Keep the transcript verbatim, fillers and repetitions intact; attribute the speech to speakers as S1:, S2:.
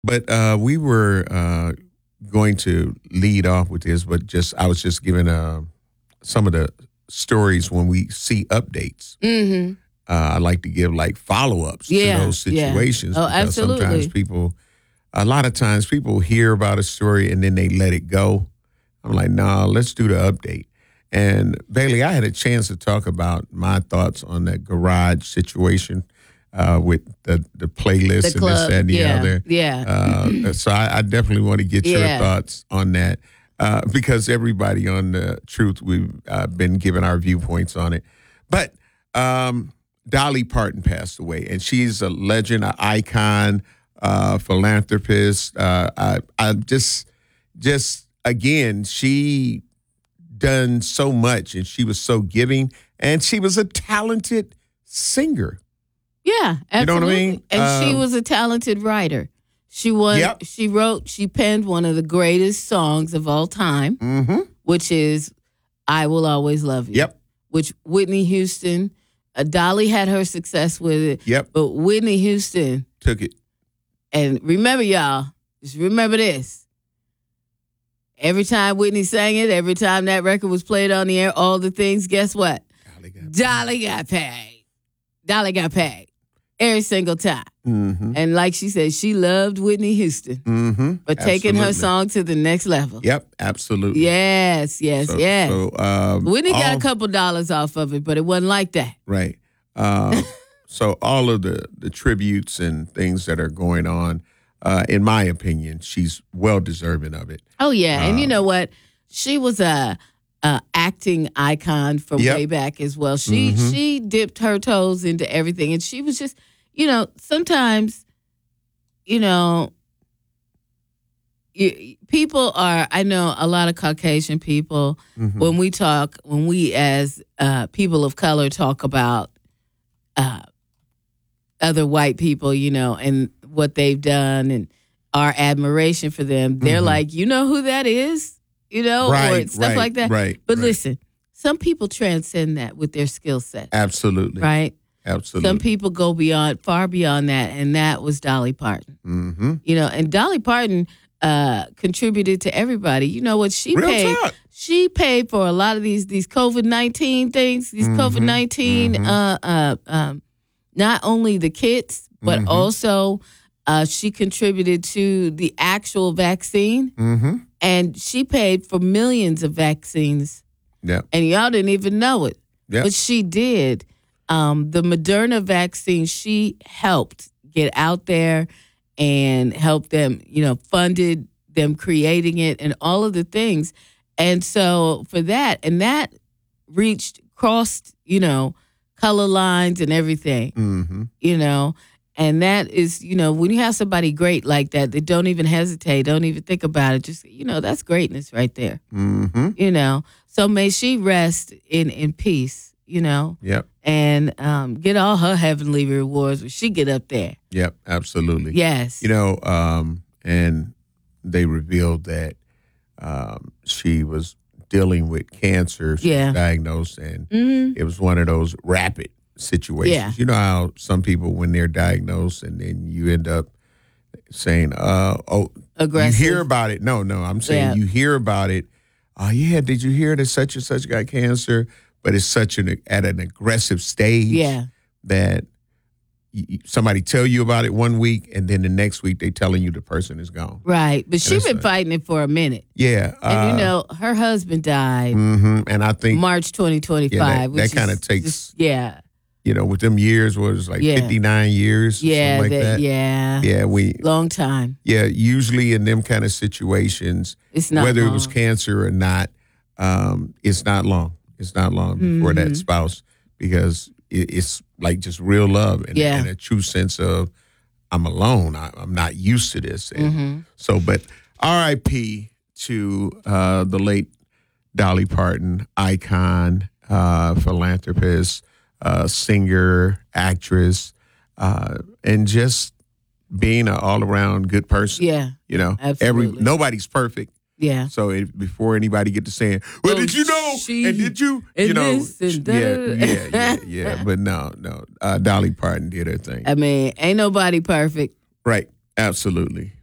S1: But uh, we were uh, going to lead off with this, but just I was just giving uh, some of the stories when we see updates.
S2: Mm-hmm.
S1: Uh, I like to give like follow-ups
S2: Yeah,
S1: to those situations.
S2: yeah. Oh,
S1: because
S2: absolutely.
S1: Sometimes people, a lot of times people hear about a story and then they let it go. I'm like, nah, let's do the update. And Bailey, I had a chance to talk about my thoughts on the garage situation uh, with the, the playlist
S2: The
S1: and
S2: club,
S1: this, that, and the
S2: yeah,
S1: other.
S2: yeah.
S1: Uh, so I, I definitely want to get your
S2: Yeah.
S1: thoughts on that uh, because everybody on the Truth, we've uh, been giving our viewpoints on it. But um, Dolly Parton passed away, and she's a legend, an icon, uh, philanthropist. Uh, I, I just, just again, she done so much, and she was so giving, and she was a talented singer.
S2: Yeah, absolutely.
S1: You know what I mean?
S2: And she
S1: Um,
S2: was a talented writer. She was.
S1: Yep.
S2: She wrote. She penned one of the greatest songs of all time,
S1: Mm-hmm.
S2: which is "I Will Always Love You."
S1: Yep.
S2: Which Whitney Houston, uh, Dolly had her success with it.
S1: Yep.
S2: But Whitney Houston,
S1: Took it.
S2: and remember, y'all, just remember this. Every time Whitney sang it, every time that record was played on the air, all the things, guess what?
S1: Dolly got
S2: Dolly got paid. Dolly got paid. Every single time.
S1: Mm-hmm.
S2: And like she said, she loved Whitney Houston
S1: Mm-hmm.
S2: for taking her
S1: Absolutely.
S2: song to the next level.
S1: Yep, absolutely.
S2: Yes, yes,
S1: So,
S2: yes.
S1: So, um,
S2: Whitney got
S1: all-
S2: a couple dollars off of it, but it wasn't like that.
S1: Right. Um, so all of the, the tributes and things that are going on, uh, in my opinion, she's well deserving of it.
S2: Oh, yeah. And you
S1: Um,
S2: know what? She was a, a acting icon from
S1: Yep.
S2: way back as well. She
S1: Mhm.
S2: she dipped her toes into everything. And she was just, you know, sometimes, you know, you, people are, I know a lot of Caucasian people,
S1: Mhm.
S2: when we talk, when we as uh, people of color talk about uh, other white people, you know, and what they've done and our admiration for them, they're
S1: Mhm.
S2: like, you know who that is? You know, or
S1: Right,
S2: stuff
S1: right,
S2: like that.
S1: right,
S2: But
S1: right.
S2: listen, some people transcend that with their skill set,
S1: Absolutely.
S2: right?
S1: Absolutely.
S2: Some people go beyond, far beyond that, and that was Dolly Parton.
S1: Mm-hmm.
S2: You know, and Dolly Parton uh, contributed to everybody. You know what? She
S1: Real
S2: paid.
S1: talk.
S2: She paid for a lot of these these COVID nineteen things. These
S1: Mhm,
S2: COVID nineteen,
S1: mhm.
S2: uh, uh, um, not only the kits, but
S1: Mhm.
S2: also uh, she contributed to the actual vaccine,
S1: Mm-hmm.
S2: and she paid for millions of vaccines.
S1: Yeah.
S2: And y'all didn't even know it,
S1: Yeah.
S2: but she did. Um, the Moderna vaccine, she helped get out there and helped them, you know, funded them creating it and all of the things. And so for that, and that reached, crossed, you know, color lines and everything,
S1: Mm-hmm.
S2: you know. And that is, you know, when you have somebody great like that, that don't even hesitate, don't even think about it, just, you know, that's greatness right there,
S1: Mm-hmm.
S2: you know. So may she rest in, in peace, you know,
S1: Yep.
S2: and um, get all her heavenly rewards when she get up there.
S1: Yep. Absolutely.
S2: Yes.
S1: You know, um, and they revealed that um, she was dealing with cancer. She
S2: Yeah.
S1: was diagnosed, and
S2: Mhm.
S1: it was one of those rapid situations.
S2: Yeah.
S1: You know how some people, when they're diagnosed, and then you end up saying, uh, "Oh,
S2: Aggressive.
S1: you hear about it." No, no, I'm saying
S2: Yeah.
S1: you hear about it. Oh, yeah. Did you hear that such and such got cancer? But it's such an at an aggressive stage
S2: Yeah.
S1: that y- y- somebody tell you about it one week, and then the next week they telling you the person is gone.
S2: Right. But she's
S1: it's
S2: been
S1: a-
S2: fighting it for a minute.
S1: Yeah,
S2: And, you
S1: uh,
S2: know, her husband died
S1: mhm, and I think
S2: March twenty twenty-five.
S1: Yeah, that-
S2: which
S1: that kinda
S2: is
S1: takes-
S2: just- yeah.
S1: you know, with them years was like
S2: Yeah.
S1: fifty-nine years,
S2: Yeah.
S1: something like
S2: that,
S1: that.
S2: Yeah.
S1: Yeah, we
S2: Long time.
S1: yeah usually in them kind of situations,
S2: It's not
S1: whether it was
S2: long.
S1: cancer or not, um, it's not long. It's not long before that
S2: Mhm.
S1: spouse, because it, it's like just real love and,
S2: Yeah.
S1: and a true sense of I'm alone. I, I'm not used to this. And
S2: Mhm.
S1: so, but R I P to uh, the late Dolly Parton, icon, uh, philanthropist, uh, singer, actress, uh, and just being an all around good person.
S2: Yeah.
S1: You know,
S2: Absolutely.
S1: every nobody's perfect.
S2: Yeah.
S1: So if, before anybody get to saying, "Well,
S2: Oh,
S1: did you know?"
S2: she-
S1: and did you,
S2: and
S1: you know,
S2: this and
S1: yeah,
S2: da-da-da.
S1: yeah, yeah, yeah. But no, no. Uh, Dolly Parton did her thing.
S2: I mean, ain't nobody perfect.
S1: Right. Absolutely.